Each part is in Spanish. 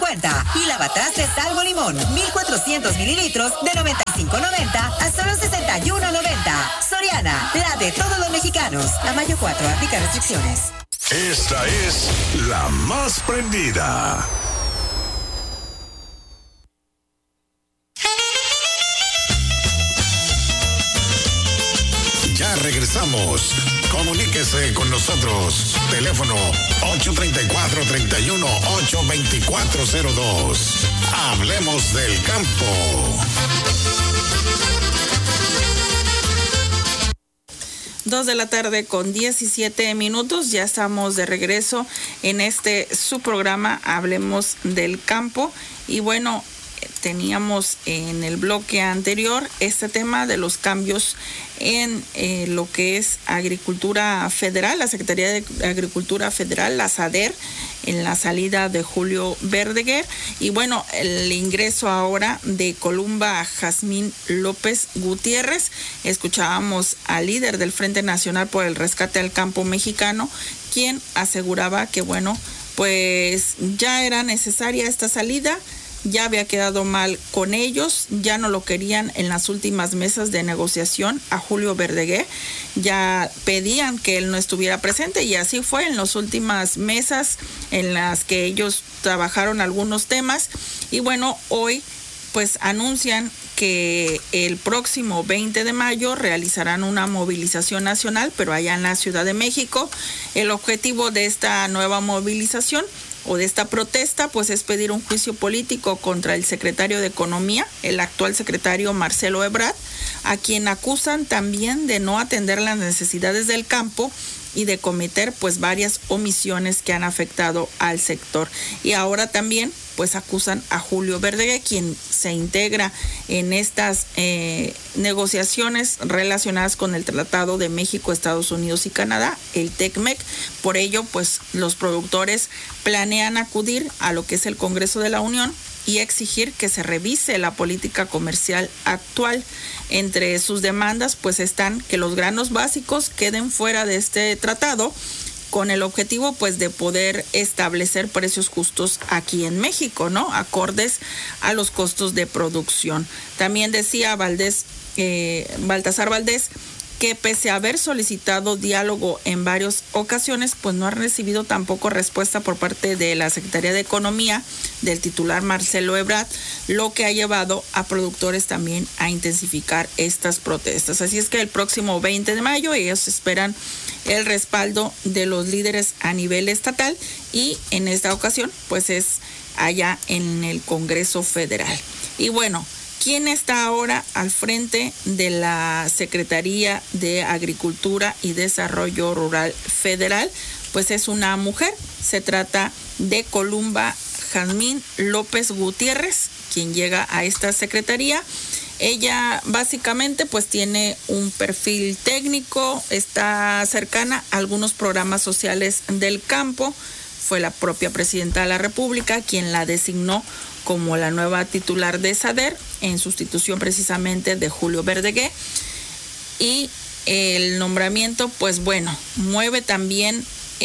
$19.50. Y lavatrás de Salvo Limón, 1,400 mililitros de $95.90 a solo $61.90. Soriana, la de todos los mexicanos. A mayo 4, aplica restricciones. Esta es la más prendida. Ya regresamos. Comuníquese con nosotros. Teléfono 834-31-82402. Hablemos del campo. 2:17 p.m. Ya estamos de regreso en su programa Hablemos del Campo. Y bueno, teníamos en el bloque anterior este tema de los cambios en lo que es Agricultura Federal, la Secretaría de Agricultura Federal, la SADER, en la salida de Julio Verdeguer. Y bueno, el ingreso ahora de Columba Jazmín López Gutiérrez. Escuchábamos al líder del Frente Nacional por el Rescate al Campo Mexicano, quien aseguraba que bueno, pues ya era necesaria esta salida. Ya había quedado mal con ellos, ya no lo querían en las últimas mesas de negociación a Julio Verdeguer, ya pedían que él no estuviera presente y así fue en las últimas mesas en las que ellos trabajaron algunos temas. Y bueno, hoy pues anuncian que el próximo 20 de mayo realizarán una movilización nacional, pero allá en la Ciudad de México. El objetivo de esta nueva movilización o de esta protesta, pues es pedir un juicio político contra el secretario de Economía, el actual secretario Marcelo Ebrard, a quien acusan también de no atender las necesidades del campo y de cometer pues varias omisiones que han afectado al sector. Y ahora también pues acusan a Julio Verdeguer, quien se integra en estas negociaciones relacionadas con el Tratado de México, Estados Unidos y Canadá, el TECMEC. Por ello, pues los productores planean acudir a lo que es el Congreso de la Unión y exigir que se revise la política comercial actual. Entre sus demandas, pues están que los granos básicos queden fuera de este tratado, con el objetivo pues de poder establecer precios justos aquí en México, ¿no? Acordes a los costos de producción. También decía Baltasar Valdés, que pese a haber solicitado diálogo en varias ocasiones, pues no ha recibido tampoco respuesta por parte de la Secretaría de Economía, del titular Marcelo Ebrard, lo que ha llevado a productores también a intensificar estas protestas. Así es que el próximo 20 de mayo ellos esperan el respaldo de los líderes a nivel estatal y en esta ocasión pues es allá en el Congreso Federal. Y bueno, ¿quién está ahora al frente de la Secretaría de Agricultura y Desarrollo Rural Federal? Pues es una mujer. Se trata de Columba Jazmín López Gutiérrez, quien llega a esta secretaría. Ella básicamente pues tiene un perfil técnico, está cercana a algunos programas sociales del campo. Fue la propia presidenta de la República quien la designó como la nueva titular de SADER, en sustitución precisamente de Julio Verdeguer. Y el nombramiento, pues bueno, mueve también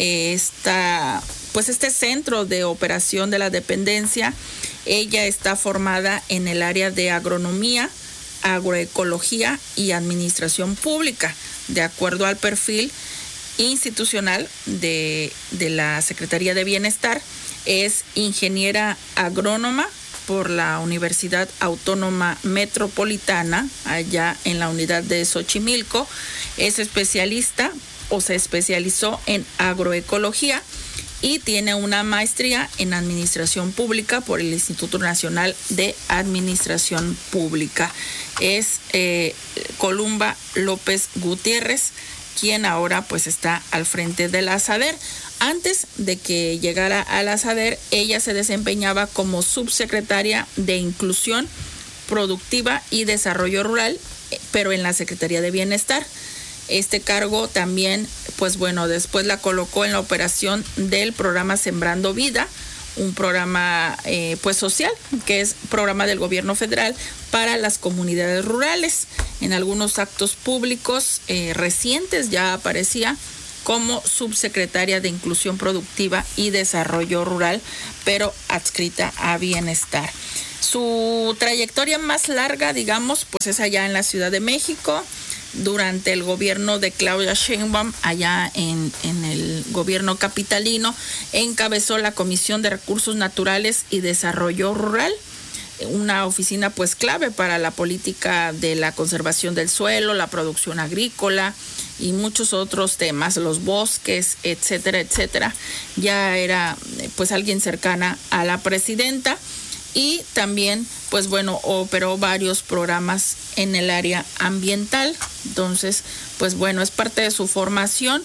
este centro de operación de la dependencia. Ella está formada en el área de agronomía, agroecología y administración pública, de acuerdo al perfil institucional de la Secretaría de Bienestar. Es ingeniera agrónoma por la Universidad Autónoma Metropolitana, allá en la unidad de Xochimilco. Es especialista o se especializó en agroecología y tiene una maestría en administración pública por el Instituto Nacional de Administración Pública. Es Columba López Gutiérrez, quien ahora pues está al frente de la SADER. Antes de que llegara a la SADER, ella se desempeñaba como subsecretaria de Inclusión Productiva y Desarrollo Rural, pero en la Secretaría de Bienestar. Este cargo también, pues bueno, después la colocó en la operación del programa Sembrando Vida, un programa pues social, que es programa del gobierno federal para las comunidades rurales. En algunos actos públicos recientes ya aparecía como subsecretaria de Inclusión Productiva y Desarrollo Rural, pero adscrita a Bienestar. Su trayectoria más larga, digamos, pues es allá en la Ciudad de México, durante el gobierno de Claudia Sheinbaum, allá en el gobierno capitalino, encabezó la Comisión de Recursos Naturales y Desarrollo Rural, una oficina pues clave para la política de la conservación del suelo, la producción agrícola y muchos otros temas, los bosques, etcétera, etcétera. Ya era pues alguien cercana a la presidenta. Y también, pues bueno, operó varios programas en el área ambiental. Entonces, pues bueno, es parte de su formación.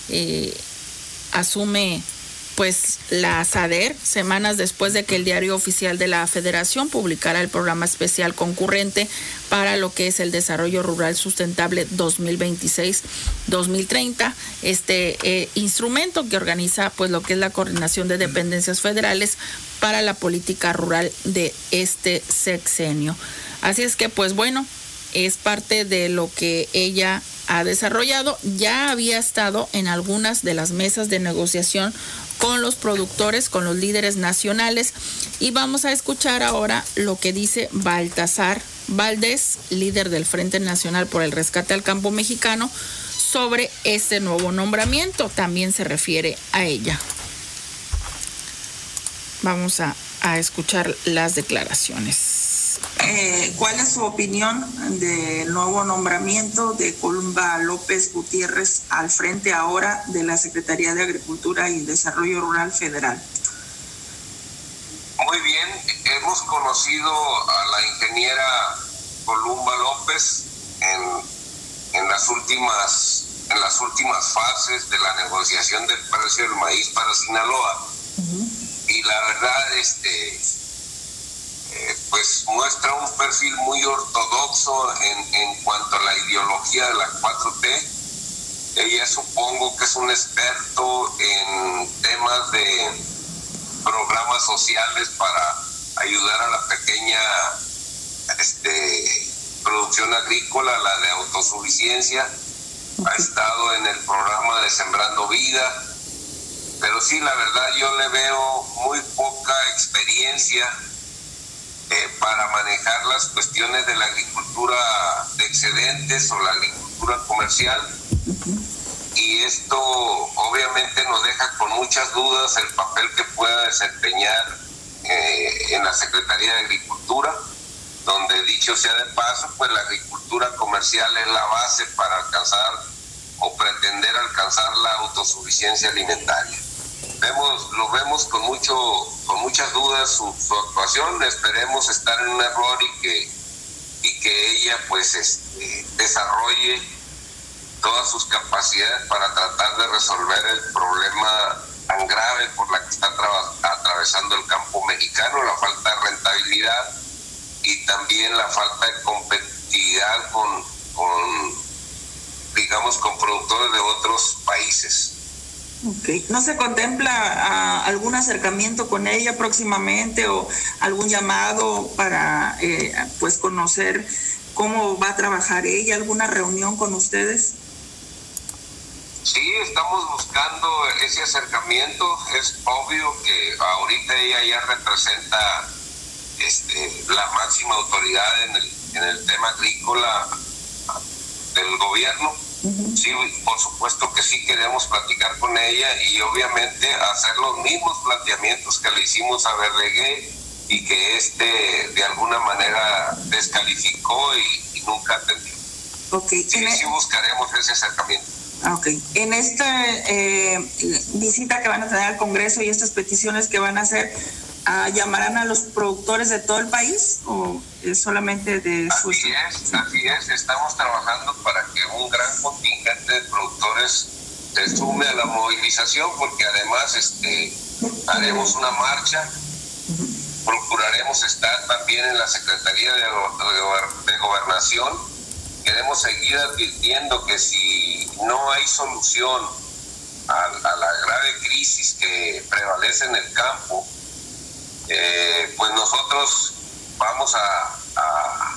Asume pues la SADER semanas después de que el Diario Oficial de la Federación publicara el programa especial concurrente para lo que es el Desarrollo Rural Sustentable 2026-2030. Este instrumento que organiza pues lo que es la coordinación de dependencias federales para la política rural de este sexenio. Así es que pues bueno, es parte de lo que ella ha desarrollado. Ya había estado en algunas de las mesas de negociación con los productores, con los líderes nacionales, y vamos a escuchar ahora lo que dice Baltasar Valdés, líder del Frente Nacional por el Rescate al Campo Mexicano, sobre este nuevo nombramiento. También se refiere a ella. Vamos a escuchar las declaraciones. ¿Cuál es su opinión del nuevo nombramiento de Columba López Gutiérrez al frente ahora de la Secretaría de Agricultura y Desarrollo Rural Federal? Muy bien, hemos conocido a la ingeniera Columba López en las últimas fases de la negociación del precio del maíz para Sinaloa. Y la verdad, pues muestra un perfil muy ortodoxo en cuanto a la ideología de la 4T. Ella supongo que es un experto en temas de programas sociales para ayudar a la pequeña producción agrícola, la de autosuficiencia. Ha estado en el programa de Sembrando Vida, pero sí, la verdad yo le veo muy poca experiencia para manejar las cuestiones de la agricultura de excedentes o la agricultura comercial. Y esto obviamente nos deja con muchas dudas el papel que pueda desempeñar en la Secretaría de Agricultura, donde, dicho sea de paso, pues la agricultura comercial es la base para alcanzar o pretender alcanzar la autosuficiencia alimentaria. Lo vemos con muchas dudas su actuación. Esperemos estar en un error y que ella pues desarrolle todas sus capacidades para tratar de resolver el problema tan grave por la que está atravesando el campo mexicano, la falta de rentabilidad y también la falta de competitividad con productores de otros países. Okay. ¿No se contempla algún acercamiento con ella próximamente o algún llamado para pues conocer cómo va a trabajar ella, alguna reunión con ustedes? Sí, estamos buscando ese acercamiento. Es obvio que ahorita ella ya representa la máxima autoridad en el tema agrícola del gobierno. Sí, por supuesto que sí queremos platicar con ella y obviamente hacer los mismos planteamientos que le hicimos a Verdeguer y que de alguna manera descalificó y nunca atendió. Okay. Sí buscaremos ese acercamiento. Okay. En esta visita que van a tener al Congreso y estas peticiones que van a hacer, ¿llamarán a los productores de todo el país o solamente de su? Así es, estamos trabajando para que un gran contingente de productores se sume a la movilización, porque además haremos una marcha, procuraremos estar también en la Secretaría de Gobernación. Queremos seguir advirtiendo que si no hay solución a la grave crisis que prevalece en el campo, pues nosotros vamos a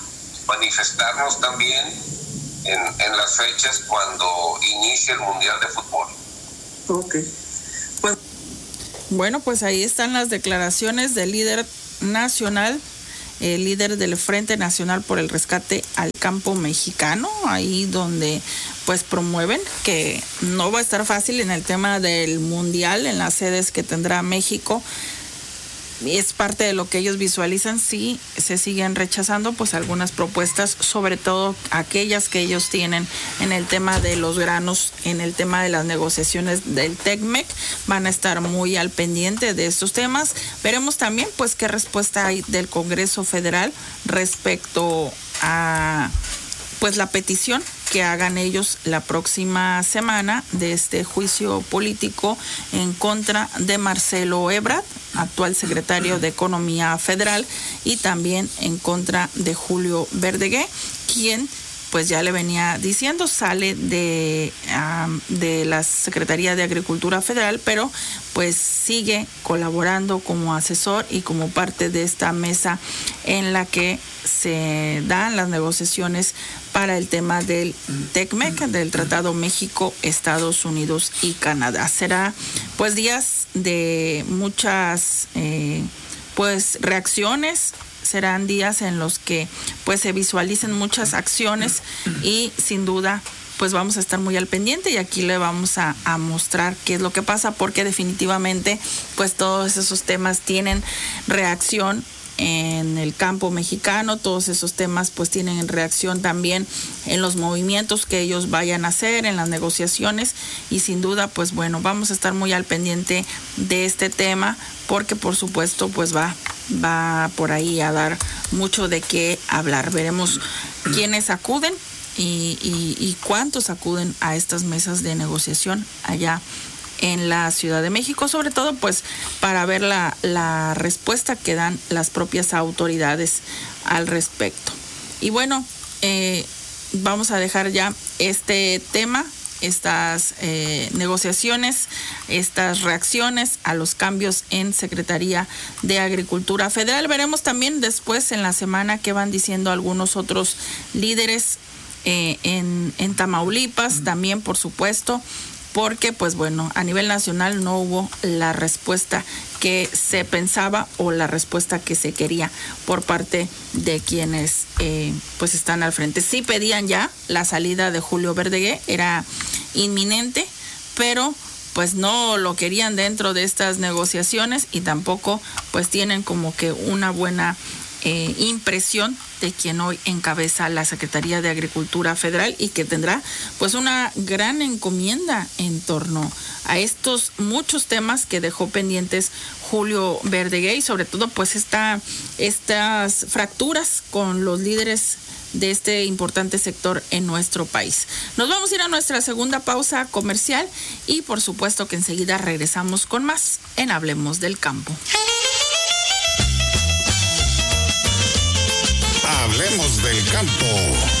manifestarnos también en las fechas cuando inicie el Mundial de Fútbol. Ok. Pues bueno, pues ahí están las declaraciones del líder nacional, el líder del Frente Nacional por el Rescate al Campo Mexicano, ahí donde pues promueven que no va a estar fácil en el tema del mundial, en las sedes que tendrá México. Es parte de lo que ellos visualizan, sí se siguen rechazando pues algunas propuestas, sobre todo aquellas que ellos tienen en el tema de los granos, en el tema de las negociaciones del TECMEC. Van a estar muy al pendiente de estos temas. Veremos también pues qué respuesta hay del Congreso Federal respecto a pues la petición que hagan ellos la próxima semana de este juicio político en contra de Marcelo Ebrard, actual secretario de Economía Federal, y también en contra de Julio Verdeguer, quien pues ya le venía diciendo, sale de la Secretaría de Agricultura Federal, pero pues sigue colaborando como asesor y como parte de esta mesa en la que se dan las negociaciones para el tema del TECMEC, del Tratado México, Estados Unidos y Canadá. Será pues días de muchas pues reacciones. Serán días en los que pues se visualicen muchas acciones y sin duda pues vamos a estar muy al pendiente, y aquí le vamos a mostrar qué es lo que pasa, porque definitivamente pues todos esos temas tienen reacción en el campo mexicano, todos esos temas pues tienen reacción también en los movimientos que ellos vayan a hacer, en las negociaciones, y sin duda pues bueno, vamos a estar muy al pendiente de este tema, porque por supuesto pues va por ahí a dar mucho de qué hablar. Veremos quiénes acuden y cuántos acuden a estas mesas de negociación allá en la Ciudad de México, sobre todo pues para ver la respuesta que dan las propias autoridades al respecto. Y bueno, vamos a dejar ya este tema, estas negociaciones, estas reacciones a los cambios en Secretaría de Agricultura Federal. Veremos también después en la semana qué van diciendo algunos otros líderes en Tamaulipas, también por supuesto, porque pues bueno, a nivel nacional no hubo la respuesta que se pensaba o la respuesta que se quería por parte de quienes pues están al frente. Sí pedían ya la salida de Julio Verdeguer, era inminente, pero pues no lo querían dentro de estas negociaciones, y tampoco pues tienen como que una buena impresión de quien hoy encabeza la Secretaría de Agricultura Federal, y que tendrá pues una gran encomienda en torno a estos muchos temas que dejó pendientes Julio Verdeguer, y sobre todo pues estas fracturas con los líderes de este importante sector en nuestro país. Nos vamos a ir a nuestra segunda pausa comercial, y por supuesto que enseguida regresamos con más en Hablemos del Campo. Hablemos del Campo.